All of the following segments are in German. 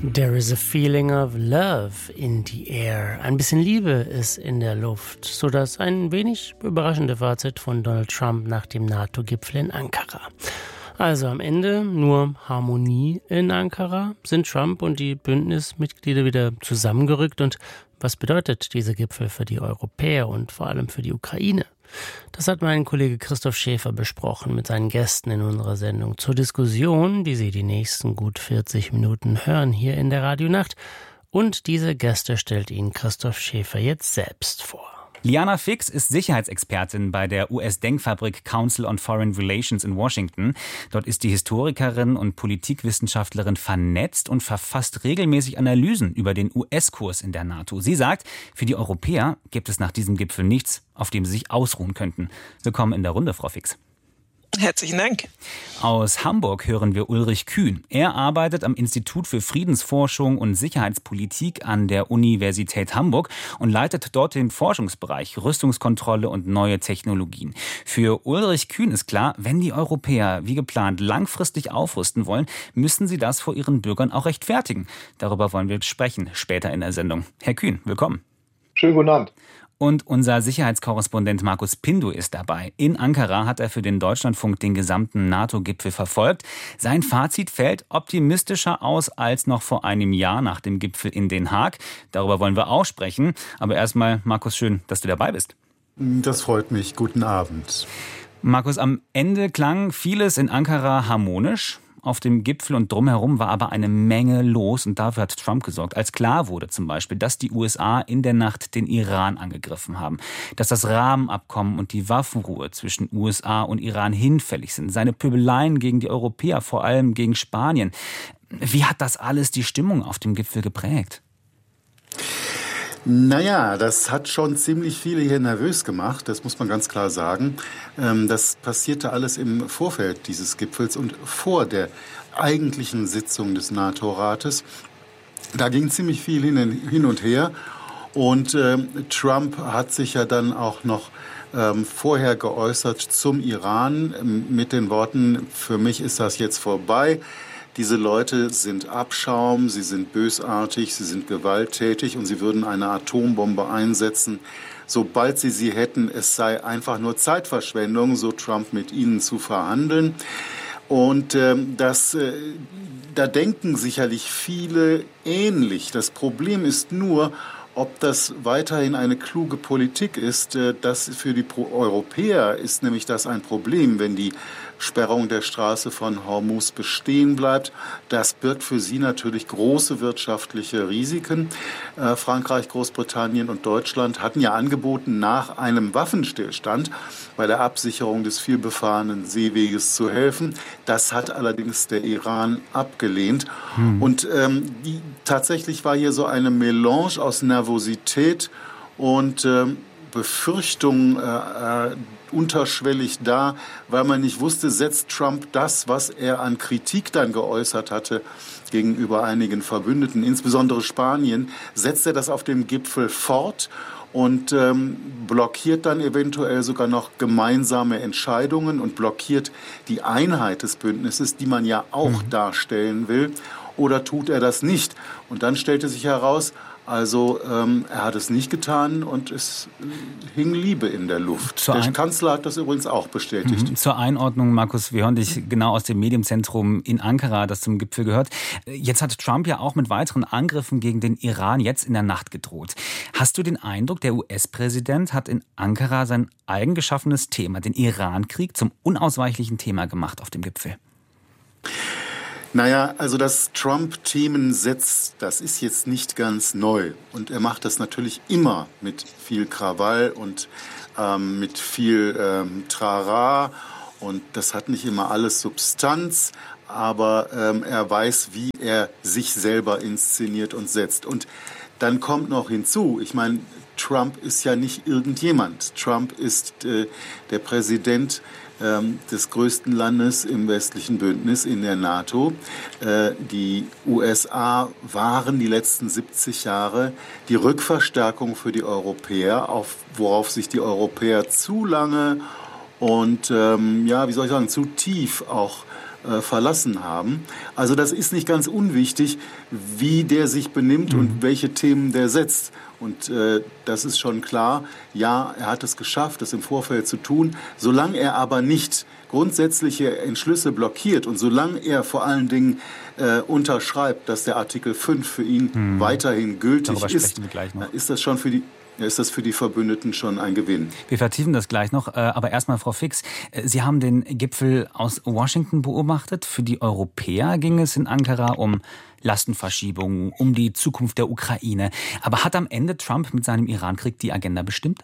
There is a feeling of love in the air. Ein bisschen Liebe ist in der Luft, sodass ein wenig überraschende Fazit von Donald Trump nach dem NATO-Gipfel in Ankara. Also am Ende nur Harmonie in Ankara. Sind Trump und die Bündnismitglieder wieder zusammengerückt? Und was bedeutet dieser Gipfel für die Europäer und vor allem für die Ukraine? Das hat mein Kollege Christoph Schäfer besprochen mit seinen Gästen in unserer Sendung zur Diskussion, die Sie die nächsten gut 40 Minuten hören hier in der Radionacht. Und diese Gäste stellt Ihnen Christoph Schäfer jetzt selbst vor. Liana Fix ist Sicherheitsexpertin bei der US-Denkfabrik Council on Foreign Relations in Washington. Dort ist die Historikerin und Politikwissenschaftlerin vernetzt und verfasst regelmäßig Analysen über den US-Kurs in der NATO. Sie sagt, für die Europäer gibt es nach diesem Gipfel nichts, auf dem sie sich ausruhen könnten. Willkommen in der Runde, Frau Fix. Herzlichen Dank. Aus Hamburg hören wir Ulrich Kühn. Er arbeitet am Institut für Friedensforschung und Sicherheitspolitik an der Universität Hamburg und leitet dort den Forschungsbereich Rüstungskontrolle und neue Technologien. Für Ulrich Kühn ist klar, wenn die Europäer wie geplant langfristig aufrüsten wollen, müssen sie das vor ihren Bürgern auch rechtfertigen. Darüber wollen wir sprechen später in der Sendung. Herr Kühn, willkommen. Schönen guten Abend. Und unser Sicherheitskorrespondent Markus Pindu ist dabei. In Ankara hat er für den Deutschlandfunk den gesamten NATO-Gipfel verfolgt. Sein Fazit fällt optimistischer aus als noch vor einem Jahr nach dem Gipfel in Den Haag. Darüber wollen wir auch sprechen. Aber erstmal, Markus, schön, dass du dabei bist. Das freut mich. Guten Abend. Markus, am Ende klang vieles in Ankara harmonisch. Auf dem Gipfel und drumherum war aber eine Menge los und dafür hat Trump gesorgt. Als klar wurde zum Beispiel, dass die USA in der Nacht den Iran angegriffen haben, dass das Rahmenabkommen und die Waffenruhe zwischen USA und Iran hinfällig sind, seine Pöbeleien gegen die Europäer, vor allem gegen Spanien. Wie hat das alles die Stimmung auf dem Gipfel geprägt? Naja, das hat schon ziemlich viele hier nervös gemacht, das muss man ganz klar sagen. Das passierte alles im Vorfeld dieses Gipfels und vor der eigentlichen Sitzung des NATO-Rates. Da ging ziemlich viel hin und her und Trump hat sich ja dann auch noch vorher geäußert zum Iran mit den Worten, für mich ist das jetzt vorbei. Diese Leute sind Abschaum, sie sind bösartig, sie sind gewalttätig und sie würden eine Atombombe einsetzen, sobald sie hätten. Es sei einfach nur Zeitverschwendung, so Trump mit ihnen zu verhandeln. Und da denken sicherlich viele ähnlich. Das Problem ist nur, ob das weiterhin eine kluge Politik ist. Das für die Europäer ist nämlich das ein Problem, wenn die Sperrung der Straße von Hormuz bestehen bleibt. Das birgt für sie natürlich große wirtschaftliche Risiken. Frankreich, Großbritannien und Deutschland hatten ja angeboten, nach einem Waffenstillstand bei der Absicherung des vielbefahrenen Seeweges zu helfen. Das hat allerdings der Iran abgelehnt. Und tatsächlich war hier so eine Melange aus Nervosität und Befürchtung unterschwellig da, weil man nicht wusste, setzt Trump das, was er an Kritik dann geäußert hatte gegenüber einigen Verbündeten, insbesondere Spanien, setzt er das auf dem Gipfel fort und blockiert dann eventuell sogar noch gemeinsame Entscheidungen und blockiert die Einheit des Bündnisses, die man ja auch darstellen will, oder tut er das nicht? Und dann stellte sich heraus, also er hat es nicht getan und es hing Liebe in der Luft. Der Kanzler hat das übrigens auch bestätigt. Zur Einordnung, Markus, wir hören dich genau aus dem Medienzentrum in Ankara, das zum Gipfel gehört. Jetzt hat Trump ja auch mit weiteren Angriffen gegen den Iran jetzt in der Nacht gedroht. Hast du den Eindruck, der US-Präsident hat in Ankara sein eigengeschaffenes Thema, den Iran-Krieg, zum unausweichlichen Thema gemacht auf dem Gipfel? Naja, also dass Trump Themen setzt, das ist jetzt nicht ganz neu. Und er macht das natürlich immer mit viel Krawall und mit viel Trara. Und das hat nicht immer alles Substanz, aber er weiß, wie er sich selber inszeniert und setzt. Und dann kommt noch hinzu, ich meine, Trump ist ja nicht irgendjemand. Trump ist der Präsident des größten Landes im westlichen Bündnis in der NATO. Die USA waren die letzten 70 Jahre die Rückverstärkung für die Europäer, worauf sich die Europäer zu lange und zu tief auch verlassen haben. Also das ist nicht ganz unwichtig, wie der sich benimmt und welche Themen der setzt. Und das ist schon klar. Ja, er hat es geschafft, das im Vorfeld zu tun. Solange er aber nicht grundsätzliche Entschlüsse blockiert und solange er vor allen Dingen unterschreibt, dass der Artikel 5 für ihn weiterhin gültig ist, ist das schon für die Verbündeten schon ein Gewinn. Wir vertiefen das gleich noch, aber erstmal, Frau Fix, Sie haben den Gipfel aus Washington beobachtet. Für die Europäer ging es in Ankara um Lastenverschiebungen, um die Zukunft der Ukraine. Aber hat am Ende Trump mit seinem Irankrieg die Agenda bestimmt?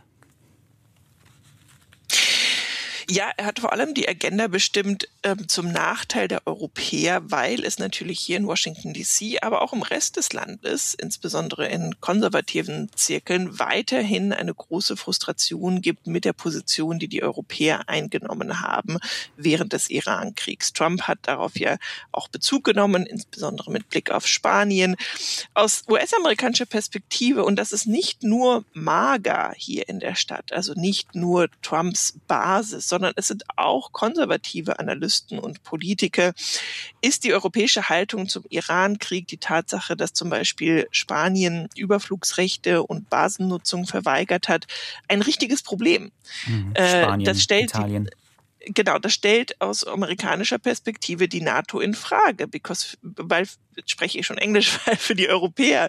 Ja, er hat vor allem die Agenda bestimmt zum Nachteil der Europäer, weil es natürlich hier in Washington D.C., aber auch im Rest des Landes, insbesondere in konservativen Zirkeln, weiterhin eine große Frustration gibt mit der Position, die die Europäer eingenommen haben während des Iran-Kriegs. Trump hat darauf ja auch Bezug genommen, insbesondere mit Blick auf Spanien. Aus US-amerikanischer Perspektive, und das ist nicht nur MAGA hier in der Stadt, also nicht nur Trumps Basis, sondern es sind auch konservative Analysten und Politiker, ist die europäische Haltung zum Iran-Krieg die Tatsache, dass zum Beispiel Spanien Überflugsrechte und Basennutzung verweigert hat, ein richtiges Problem. Spanien, das stellt Italien. Genau, das stellt aus amerikanischer Perspektive die NATO in Frage, weil, jetzt spreche ich schon Englisch, weil für die Europäer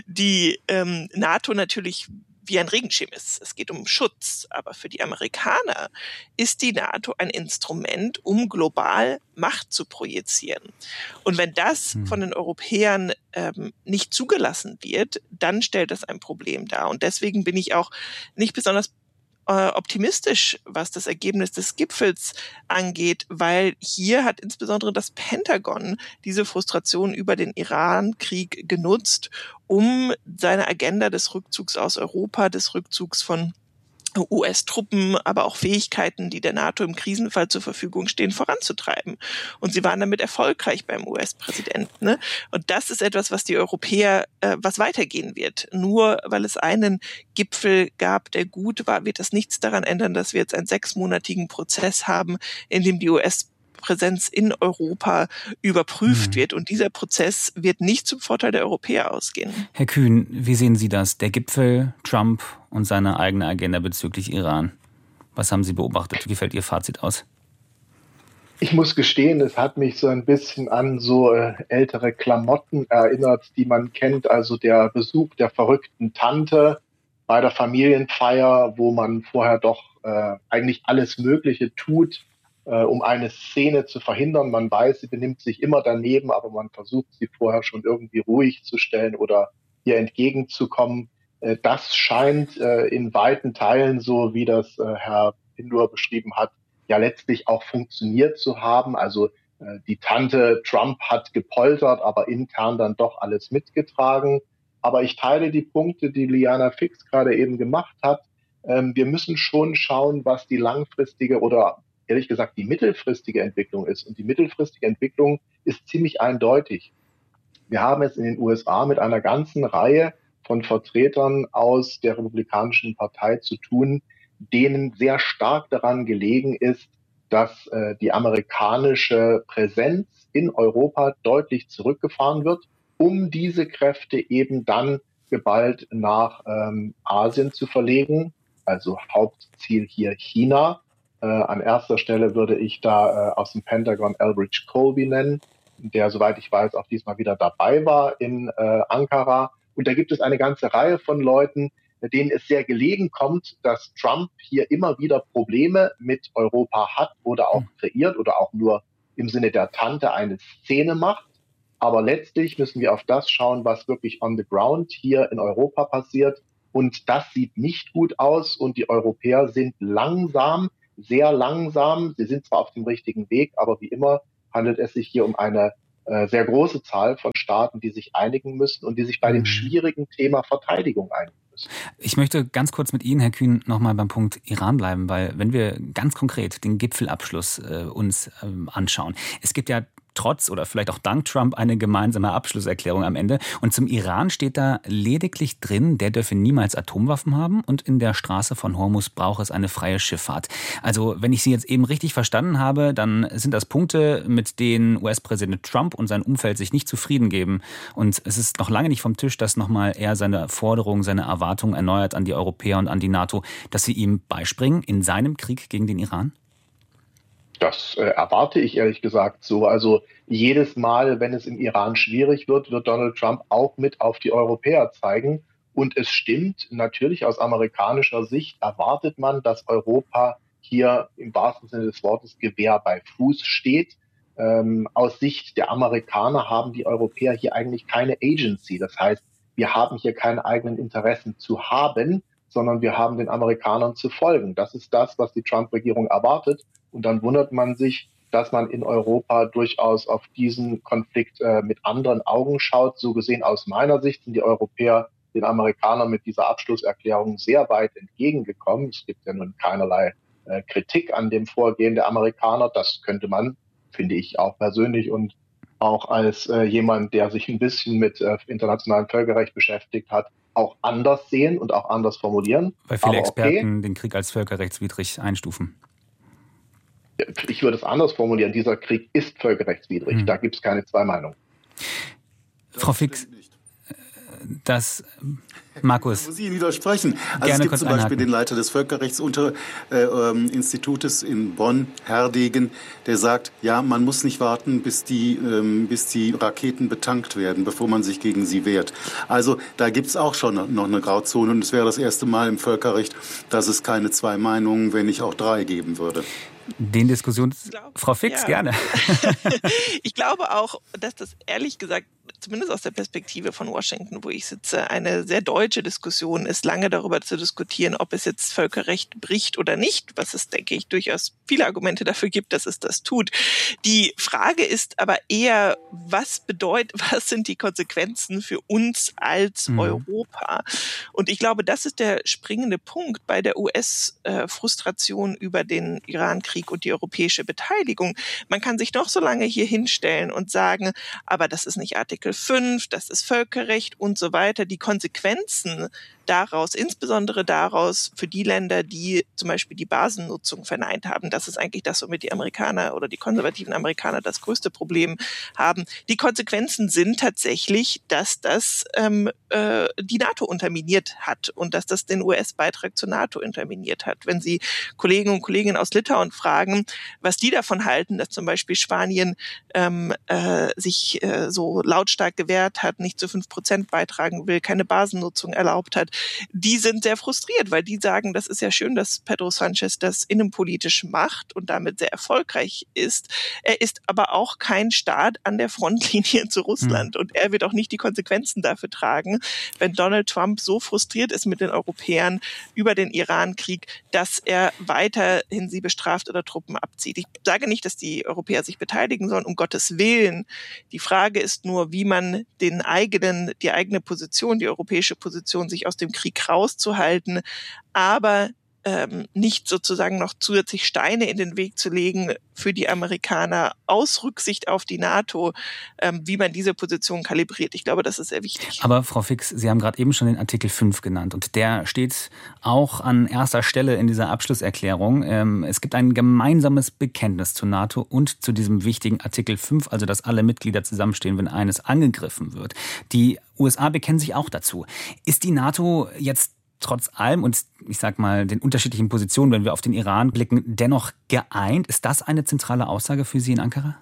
die NATO natürlich wie ein Regenschirm ist. Es geht um Schutz. Aber für die Amerikaner ist die NATO ein Instrument, um global Macht zu projizieren. Und wenn das von den Europäern nicht zugelassen wird, dann stellt das ein Problem dar. Und deswegen bin ich auch nicht besonders optimistisch, was das Ergebnis des Gipfels angeht, weil hier hat insbesondere das Pentagon diese Frustration über den Iran-Krieg genutzt, um seine Agenda des Rückzugs aus Europa, des Rückzugs von US-Truppen, aber auch Fähigkeiten, die der NATO im Krisenfall zur Verfügung stehen, voranzutreiben. Und sie waren damit erfolgreich beim US-Präsidenten. Ne? Und das ist etwas, was die Europäer, was weitergehen wird. Nur weil es einen Gipfel gab, der gut war, wird das nichts daran ändern, dass wir jetzt einen 6-monatigen Prozess haben, in dem die US-Präsenz in Europa überprüft wird. Und dieser Prozess wird nicht zum Vorteil der Europäer ausgehen. Herr Kühn, wie sehen Sie das? Der Gipfel, Trump und seine eigene Agenda bezüglich Iran. Was haben Sie beobachtet? Wie fällt Ihr Fazit aus? Ich muss gestehen, es hat mich so ein bisschen an so ältere Klamotten erinnert, die man kennt. Also der Besuch der verrückten Tante bei der Familienfeier, wo man vorher doch eigentlich alles Mögliche tut, um eine Szene zu verhindern. Man weiß, sie benimmt sich immer daneben, aber man versucht, sie vorher schon irgendwie ruhig zu stellen oder ihr entgegenzukommen. Das scheint in weiten Teilen, so wie das Herr Pindur beschrieben hat, ja letztlich auch funktioniert zu haben. Also die Tante Trump hat gepoltert, aber intern dann doch alles mitgetragen. Aber ich teile die Punkte, die Liana Fix gerade eben gemacht hat. Wir müssen schon schauen, was die langfristige oder ehrlich gesagt die mittelfristige Entwicklung ist. Und die mittelfristige Entwicklung ist ziemlich eindeutig. Wir haben es in den USA mit einer ganzen Reihe von Vertretern aus der Republikanischen Partei zu tun, denen sehr stark daran gelegen ist, dass die amerikanische Präsenz in Europa deutlich zurückgefahren wird, um diese Kräfte eben dann geballt nach Asien zu verlegen. Also Hauptziel hier China. An erster Stelle würde ich da aus dem Pentagon Elbridge Colby nennen, der, soweit ich weiß, auch diesmal wieder dabei war in Ankara. Und da gibt es eine ganze Reihe von Leuten, denen es sehr gelegen kommt, dass Trump hier immer wieder Probleme mit Europa hat oder auch kreiert oder auch nur im Sinne der Tante eine Szene macht. Aber letztlich müssen wir auf das schauen, was wirklich on the ground hier in Europa passiert. Und das sieht nicht gut aus. Und die Europäer sind langsam, sehr langsam. Sie sind zwar auf dem richtigen Weg, aber wie immer handelt es sich hier um eine sehr große Zahl von Staaten, die sich einigen müssen und die sich bei dem schwierigen Thema Verteidigung einigen müssen. Ich möchte ganz kurz mit Ihnen, Herr Kühn, nochmal beim Punkt Iran bleiben, weil wenn wir ganz konkret den Gipfelabschluss uns anschauen, es gibt ja trotz oder vielleicht auch dank Trump eine gemeinsame Abschlusserklärung am Ende. Und zum Iran steht da lediglich drin, der dürfe niemals Atomwaffen haben und in der Straße von Hormuz braucht es eine freie Schifffahrt. Also wenn ich Sie jetzt eben richtig verstanden habe, dann sind das Punkte, mit denen US-Präsident Trump und sein Umfeld sich nicht zufrieden geben. Und es ist noch lange nicht vom Tisch, dass nochmal er seine Forderungen, seine Erwartungen erneuert an die Europäer und an die NATO, dass sie ihm beispringen in seinem Krieg gegen den Iran? Das erwarte ich ehrlich gesagt so. Also jedes Mal, wenn es im Iran schwierig wird, wird Donald Trump auch mit auf die Europäer zeigen. Und es stimmt, natürlich aus amerikanischer Sicht erwartet man, dass Europa hier im wahrsten Sinne des Wortes Gewehr bei Fuß steht. Aus Sicht der Amerikaner haben die Europäer hier eigentlich keine Agency. Das heißt, wir haben hier keine eigenen Interessen zu haben, sondern wir haben den Amerikanern zu folgen. Das ist das, was die Trump-Regierung erwartet. Und dann wundert man sich, dass man in Europa durchaus auf diesen Konflikt mit anderen Augen schaut. So gesehen aus meiner Sicht sind die Europäer den Amerikanern mit dieser Abschlusserklärung sehr weit entgegengekommen. Es gibt ja nun keinerlei Kritik an dem Vorgehen der Amerikaner. Das könnte man, finde ich, auch persönlich und auch als jemand, der sich ein bisschen mit internationalem Völkerrecht beschäftigt hat, auch anders sehen und auch anders formulieren. Weil viele Experten den Krieg als völkerrechtswidrig einstufen. Ich würde es anders formulieren. Dieser Krieg ist völkerrechtswidrig. Da gibt es keine zwei Meinungen. Frau Fix, das Markus. Da muss ich Ihnen widersprechen. Also es gibt zum Beispiel den Leiter des Völkerrechtsinstitutes in Bonn, Herdegen, der sagt, ja, man muss nicht warten, bis die Raketen betankt werden, bevor man sich gegen sie wehrt. Also da gibt es auch schon noch eine Grauzone und es wäre das erste Mal im Völkerrecht, dass es keine zwei Meinungen, wenn nicht auch drei geben würde. Frau Fix, ja. Gerne. Ich glaube auch, dass das ehrlich gesagt, zumindest aus der Perspektive von Washington, wo ich sitze, eine sehr deutsche Diskussion ist, lange darüber zu diskutieren, ob es jetzt Völkerrecht bricht oder nicht, was es, denke ich, durchaus viele Argumente dafür gibt, dass es das tut. Die Frage ist aber eher, was sind die Konsequenzen für uns als Europa? Und ich glaube, das ist der springende Punkt bei der US-Frustration über den Iran-Krieg und die europäische Beteiligung. Man kann sich noch so lange hier hinstellen und sagen, aber das ist nicht Artikel 5, das ist Völkerrecht und so weiter. Die Konsequenzen daraus, insbesondere daraus für die Länder, die zum Beispiel die Basennutzung verneint haben, das ist eigentlich das, womit die Amerikaner oder die konservativen Amerikaner das größte Problem haben. Die Konsequenzen sind tatsächlich, dass das die NATO unterminiert hat und dass das den US-Beitrag zur NATO unterminiert hat. Wenn Sie Kollegen und Kolleginnen aus Litauen fragen, was die davon halten, dass zum Beispiel Spanien sich so lautstark gewehrt hat, nicht zu 5% beitragen will, keine Basennutzung erlaubt hat, die sind sehr frustriert, weil die sagen, das ist ja schön, dass Pedro Sánchez das innenpolitisch macht und damit sehr erfolgreich ist. Er ist aber auch kein Staat an der Frontlinie zu Russland und er wird auch nicht die Konsequenzen dafür tragen, wenn Donald Trump so frustriert ist mit den Europäern über den Iran-Krieg, dass er weiterhin sie bestraft oder Truppen abzieht. Ich sage nicht, dass die Europäer sich beteiligen sollen, um Gottes Willen. Die Frage ist nur, wie man die eigene Position, die europäische Position, sich aus dem Krieg rauszuhalten, aber nicht sozusagen noch zusätzlich Steine in den Weg zu legen für die Amerikaner aus Rücksicht auf die NATO, wie man diese Position kalibriert. Ich glaube, das ist sehr wichtig. Aber Frau Fix, Sie haben gerade eben schon den Artikel 5 genannt und der steht auch an erster Stelle in dieser Abschlusserklärung. Es gibt ein gemeinsames Bekenntnis zur NATO und zu diesem wichtigen Artikel 5, also dass alle Mitglieder zusammenstehen, wenn eines angegriffen wird. Die USA bekennen sich auch dazu. Ist die NATO jetzt trotz allem und ich sag mal den unterschiedlichen Positionen, wenn wir auf den Iran blicken, dennoch geeint? Ist das eine zentrale Aussage für Sie in Ankara?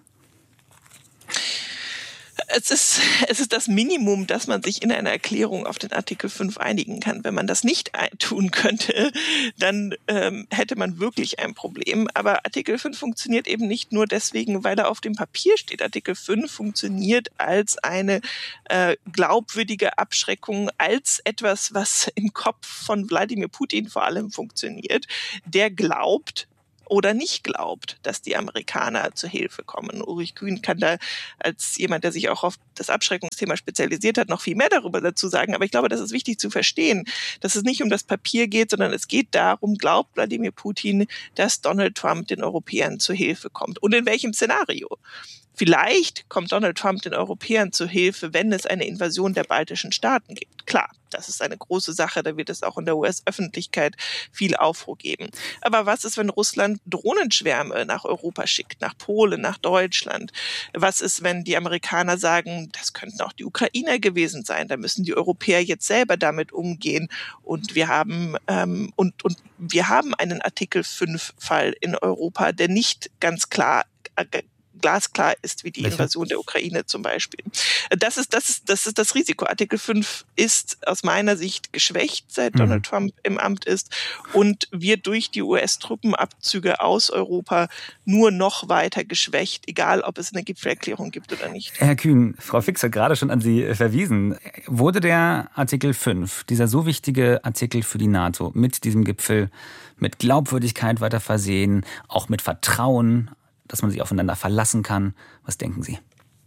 Es ist das Minimum, dass man sich in einer Erklärung auf den Artikel 5 einigen kann. Wenn man das nicht tun könnte, dann hätte man wirklich ein Problem. Aber Artikel 5 funktioniert eben nicht nur deswegen, weil er auf dem Papier steht. Artikel 5 funktioniert als eine glaubwürdige Abschreckung, als etwas, was im Kopf von Wladimir Putin vor allem funktioniert. Der glaubt, oder nicht glaubt, dass die Amerikaner zur Hilfe kommen. Ulrich Kühn kann da als jemand, der sich auch auf das Abschreckungsthema spezialisiert hat, noch viel mehr darüber dazu sagen. Aber ich glaube, das ist wichtig zu verstehen, dass es nicht um das Papier geht, sondern es geht darum, glaubt Wladimir Putin, dass Donald Trump den Europäern zur Hilfe kommt. Und in welchem Szenario? Vielleicht kommt Donald Trump den Europäern zu Hilfe, wenn es eine Invasion der baltischen Staaten gibt. Klar, das ist eine große Sache, da wird es auch in der US-Öffentlichkeit viel Aufruhr geben. Aber was ist, wenn Russland Drohnenschwärme nach Europa schickt, nach Polen, nach Deutschland? Was ist, wenn die Amerikaner sagen, das könnten auch die Ukrainer gewesen sein, da müssen die Europäer jetzt selber damit umgehen und wir haben wir haben einen Artikel 5-Fall in Europa, der nicht ganz glasklar ist, wie die Invasion der Ukraine zum Beispiel. Das ist das Risiko. Artikel 5 ist aus meiner Sicht geschwächt, seit Donald Trump im Amt ist und wird durch die US-Truppenabzüge aus Europa nur noch weiter geschwächt, egal ob es eine Gipfelerklärung gibt oder nicht. Herr Kühn, Frau Fix hat gerade schon an Sie verwiesen. Wurde der Artikel 5, dieser so wichtige Artikel für die NATO, mit diesem Gipfel mit Glaubwürdigkeit weiter versehen, auch mit Vertrauen, dass man sich aufeinander verlassen kann? Was denken Sie?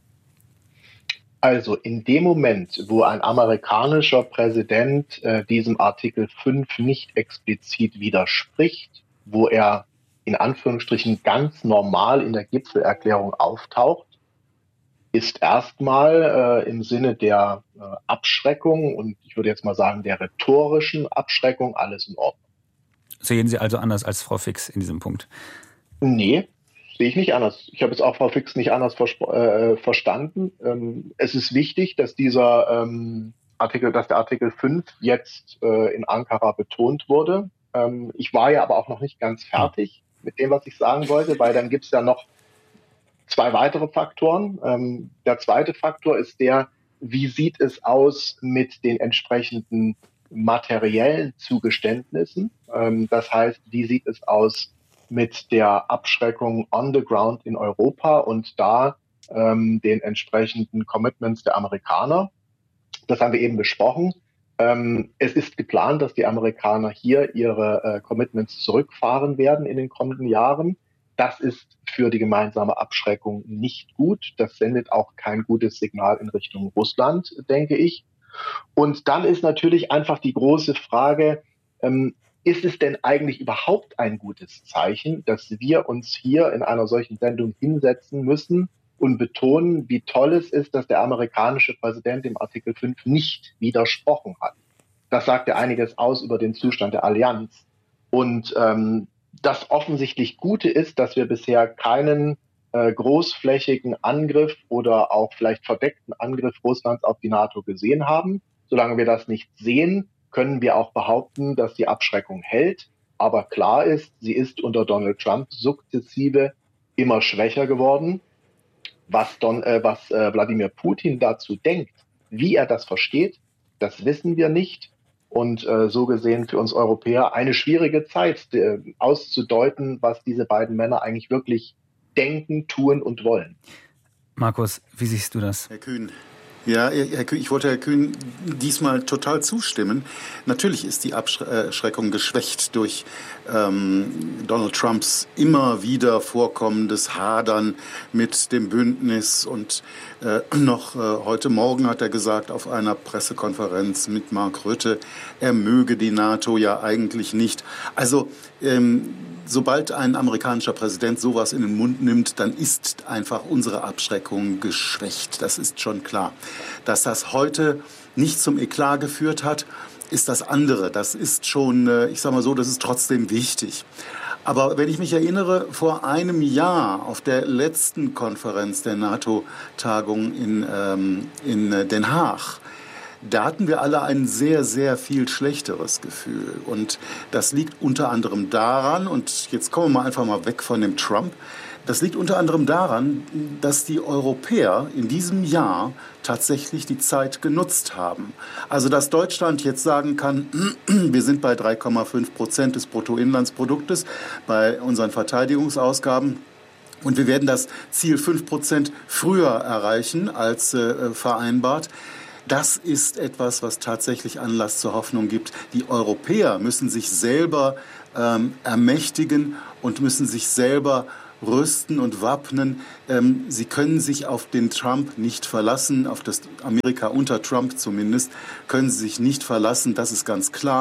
Also in dem Moment, wo ein amerikanischer Präsident diesem Artikel 5 nicht explizit widerspricht, wo er in Anführungsstrichen ganz normal in der Gipfelerklärung auftaucht, ist erstmal im Sinne der Abschreckung und ich würde jetzt mal sagen der rhetorischen Abschreckung alles in Ordnung. Sehen Sie also anders als Frau Fix in diesem Punkt? Nee. Sehe ich nicht anders. Ich habe jetzt auch Frau Fix nicht anders verstanden. Es ist wichtig, dass der Artikel 5 jetzt in Ankara betont wurde. Ich war ja aber auch noch nicht ganz fertig mit dem, was ich sagen wollte, weil dann gibt es ja noch 2 weitere Faktoren. Der zweite Faktor ist wie sieht es aus mit den entsprechenden materiellen Zugeständnissen? Das heißt, wie sieht es aus mit der Abschreckung on the ground in Europa und da den entsprechenden Commitments der Amerikaner. Das haben wir eben besprochen. Es ist geplant, dass die Amerikaner hier ihre Commitments zurückfahren werden in den kommenden Jahren. Das ist für die gemeinsame Abschreckung nicht gut. Das sendet auch kein gutes Signal in Richtung Russland, denke ich. Und dann ist natürlich einfach die große Frage, ist es denn eigentlich überhaupt ein gutes Zeichen, dass wir uns hier in einer solchen Sendung hinsetzen müssen und betonen, wie toll es ist, dass der amerikanische Präsident dem Artikel 5 nicht widersprochen hat? Das sagt ja einiges aus über den Zustand der Allianz. Und das offensichtlich Gute ist, dass wir bisher keinen großflächigen Angriff oder auch vielleicht verdeckten Angriff Russlands auf die NATO gesehen haben. Solange wir das nicht sehen, können wir auch behaupten, dass die Abschreckung hält. Aber klar ist, sie ist unter Donald Trump sukzessive immer schwächer geworden. Was Wladimir Putin dazu denkt, wie er das versteht, das wissen wir nicht. Und so gesehen für uns Europäer eine schwierige Zeit, auszudeuten, was diese beiden Männer eigentlich wirklich denken, tun und wollen. Markus, wie siehst du das? Herr Kühn. Ja, Herr Kühn, ich wollte Herr Kühn diesmal total zustimmen. Natürlich ist die Abschreckung geschwächt durch Donald Trumps immer wieder vorkommendes Hadern mit dem Bündnis. Und noch heute Morgen hat er gesagt auf einer Pressekonferenz mit Mark Rutte, er möge die NATO ja eigentlich nicht. Also sobald ein amerikanischer Präsident sowas in den Mund nimmt, dann ist einfach unsere Abschreckung geschwächt. Das ist schon klar. Dass das heute nicht zum Eklat geführt hat, ist das andere. Das ist schon, ich sage mal so, das ist trotzdem wichtig. Aber wenn ich mich erinnere, vor einem Jahr auf der letzten Konferenz der NATO-Tagung in Den Haag, da hatten wir alle ein sehr, sehr viel schlechteres Gefühl. Und das liegt unter anderem daran, und jetzt kommen wir einfach mal weg von dem Trump, das liegt unter anderem daran, dass die Europäer in diesem Jahr tatsächlich die Zeit genutzt haben. Also dass Deutschland jetzt sagen kann, wir sind bei 3,5% des Bruttoinlandsproduktes bei unseren Verteidigungsausgaben. Und wir werden das Ziel 5% früher erreichen als vereinbart. Das ist etwas, was tatsächlich Anlass zur Hoffnung gibt. Die Europäer müssen sich selber ermächtigen und müssen sich selber rüsten und wappnen. Sie können sich auf den Trump nicht verlassen, auf das Amerika unter Trump zumindest, können sie sich nicht verlassen, das ist ganz klar.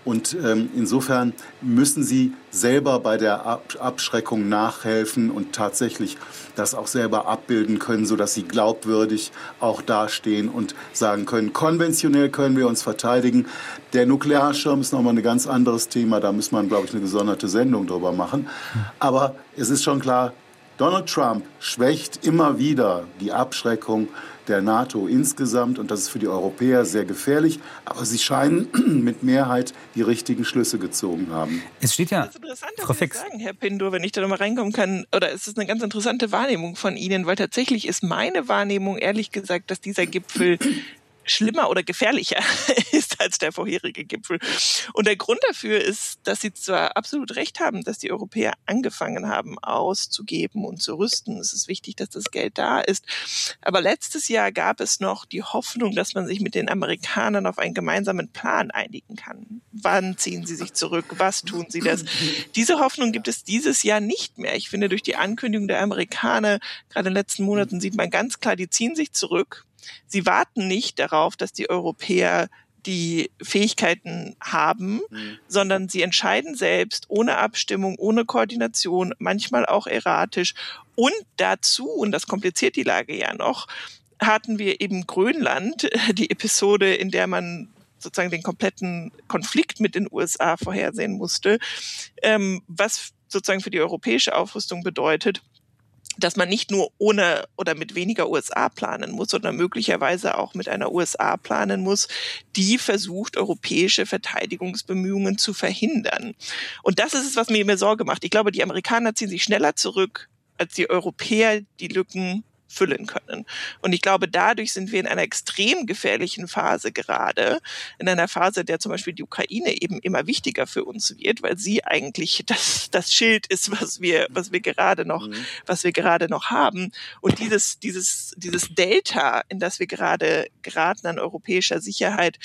Und insofern müssen sie selber bei der Abschreckung nachhelfen und tatsächlich das auch selber abbilden können, sodass sie glaubwürdig auch dastehen und sagen können, konventionell können wir uns verteidigen. Der Nuklearschirm ist nochmal ein ganz anderes Thema, da muss man, glaube ich, eine gesonderte Sendung drüber machen. Aber es ist schon klar, Donald Trump schwächt immer wieder die Abschreckung der NATO insgesamt und das ist für die Europäer sehr gefährlich. Aber sie scheinen mit Mehrheit die richtigen Schlüsse gezogen haben. Es steht ja, das ist interessant, Frau dass Sie Fix. sagen, Herr Pindur, wenn ich da nochmal reinkommen kann, oder es ist eine ganz interessante Wahrnehmung von Ihnen, weil tatsächlich ist meine Wahrnehmung, ehrlich gesagt, dass dieser Gipfel schlimmer oder gefährlicher ist als der vorherige Gipfel. Und der Grund dafür ist, dass Sie zwar absolut recht haben, dass die Europäer angefangen haben, auszugeben und zu rüsten. Es ist wichtig, dass das Geld da ist. Aber letztes Jahr gab es noch die Hoffnung, dass man sich mit den Amerikanern auf einen gemeinsamen Plan einigen kann. Wann ziehen sie sich zurück? Was tun sie das? Diese Hoffnung gibt es dieses Jahr nicht mehr. Ich finde, durch die Ankündigung der Amerikaner, gerade in den letzten Monaten, sieht man ganz klar, die ziehen sich zurück. Sie warten nicht darauf, dass die Europäer die Fähigkeiten haben, sondern sie entscheiden selbst, ohne Abstimmung, ohne Koordination, manchmal auch erratisch. Und dazu, und das kompliziert die Lage ja noch, hatten wir eben Grönland, die Episode, in der man sozusagen den kompletten Konflikt mit den USA vorhersehen musste, was sozusagen für die europäische Aufrüstung bedeutet, dass man nicht nur ohne oder mit weniger USA planen muss, sondern möglicherweise auch mit einer USA planen muss, die versucht, europäische Verteidigungsbemühungen zu verhindern. Und das ist es, was mir Sorge macht. Ich glaube, die Amerikaner ziehen sich schneller zurück, als die Europäer die Lücken füllen können. Und ich glaube, dadurch sind wir in einer extrem gefährlichen Phase gerade, in einer Phase, der zum Beispiel die Ukraine eben immer wichtiger für uns wird, weil sie eigentlich das Schild ist, was wir gerade noch haben. Und dieses Delta, in das wir gerade geraten an europäischer Sicherheit,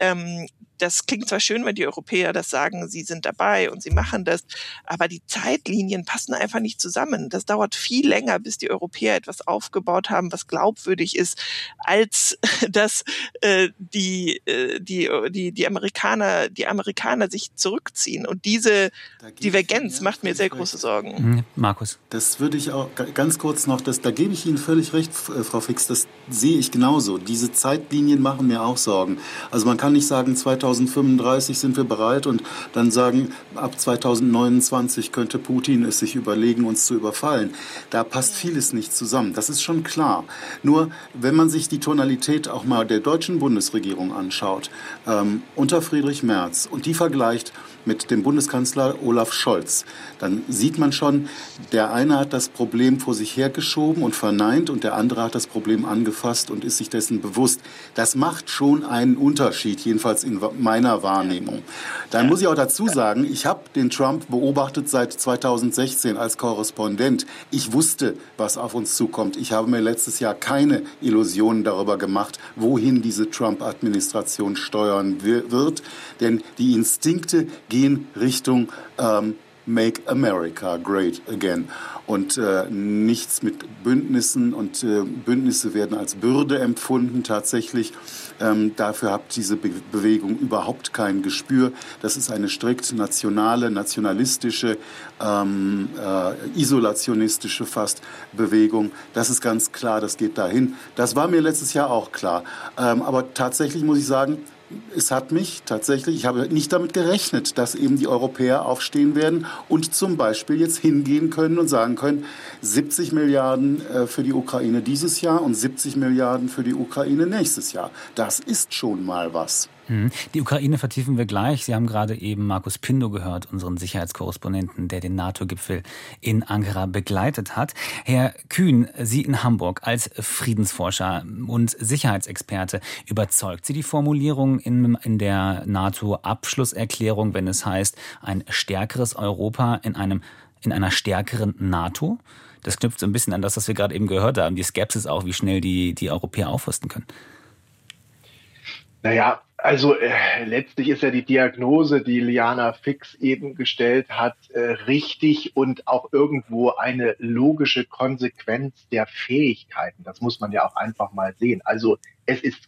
das klingt zwar schön, wenn die Europäer das sagen, sie sind dabei und sie machen das, aber die Zeitlinien passen einfach nicht zusammen. Das dauert viel länger, bis die Europäer etwas aufgebaut haben, was glaubwürdig ist, als dass die Amerikaner sich zurückziehen. Und diese Divergenz macht mir sehr große Sorgen. Markus. Das würde ich auch ganz kurz noch, da gebe ich Ihnen völlig recht, Frau Fix, das sehe ich genauso. Diese Zeitlinien machen mir auch Sorgen. Also man kann nicht sagen, 2035 sind wir bereit und dann sagen, ab 2029 könnte Putin es sich überlegen, uns zu überfallen. Da passt vieles nicht zusammen. Das ist schon klar. Nur, wenn man sich die Tonalität auch mal der deutschen Bundesregierung anschaut, unter Friedrich Merz und die vergleicht mit dem Bundeskanzler Olaf Scholz, dann sieht man schon, der eine hat das Problem vor sich hergeschoben und verneint und der andere hat das Problem angefasst und ist sich dessen bewusst. Das macht schon einen Unterschied, jedenfalls in meiner Wahrnehmung. Dann muss ich auch dazu sagen, ich habe den Trump beobachtet seit 2016 als Korrespondent. Ich wusste, was auf uns zukommt. Ich habe mir letztes Jahr keine Illusionen darüber gemacht, wohin diese Trump-Administration steuern wird, denn die Instinkte gehen Richtung Make America Great Again. Und nichts mit Bündnissen und Bündnisse werden als Bürde empfunden tatsächlich. Dafür hat diese Bewegung überhaupt kein Gespür. Das ist eine strikt nationale, nationalistische, isolationistische fast Bewegung. Das ist ganz klar, das geht dahin. Das war mir letztes Jahr auch klar. Aber tatsächlich muss ich sagen, es hat mich tatsächlich, ich habe nicht damit gerechnet, dass eben die Europäer aufstehen werden und zum Beispiel jetzt hingehen können und sagen können, 70 Milliarden für die Ukraine dieses Jahr und 70 Milliarden für die Ukraine nächstes Jahr. Das ist schon mal was. Die Ukraine vertiefen wir gleich. Sie haben gerade eben Markus Pindur gehört, unseren Sicherheitskorrespondenten, der den NATO-Gipfel in Ankara begleitet hat. Herr Kühn, Sie in Hamburg als Friedensforscher und Sicherheitsexperte, überzeugt Sie die Formulierung in der NATO-Abschlusserklärung, wenn es heißt, ein stärkeres Europa in einer stärkeren NATO? Das knüpft so ein bisschen an das, was wir gerade eben gehört haben, die Skepsis auch, wie schnell die Europäer aufrüsten können. Naja, also letztlich ist ja die Diagnose, die Liana Fix eben gestellt hat, richtig und auch irgendwo eine logische Konsequenz der Fähigkeiten. Das muss man ja auch einfach mal sehen. Also es ist